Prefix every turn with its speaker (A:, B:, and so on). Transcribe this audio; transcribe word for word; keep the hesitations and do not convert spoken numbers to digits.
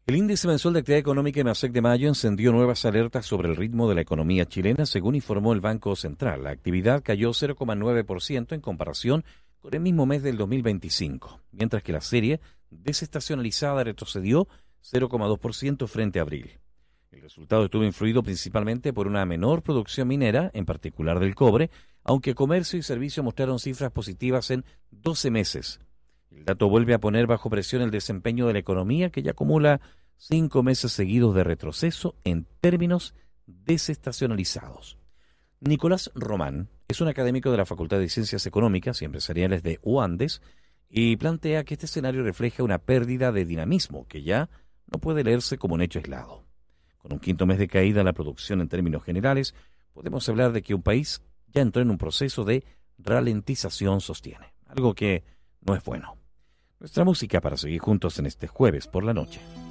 A: El índice mensual de actividad económica IMASEC de mayo encendió nuevas alertas sobre el ritmo de la economía chilena, según informó el Banco Central. La actividad cayó cero coma nueve por ciento en comparación con el mismo mes del dos mil veinticinco, mientras que la serie desestacionalizada retrocedió cero coma dos por ciento frente a abril. El resultado estuvo influido principalmente por una menor producción minera, en particular del cobre, aunque comercio y servicio mostraron cifras positivas en doce meses. El dato vuelve a poner bajo presión el desempeño de la economía, que ya acumula cinco meses seguidos de retroceso en términos desestacionalizados. Nicolás Román es un académico de la Facultad de Ciencias Económicas y Empresariales de U Andes y plantea que este escenario refleja una pérdida de dinamismo que ya no puede leerse como un hecho aislado. Con un quinto mes de caída en la producción en términos generales, podemos hablar de que un país ya entró en un proceso de ralentización, sostiene, algo que no es bueno. Nuestra música para seguir juntos en este jueves por la noche.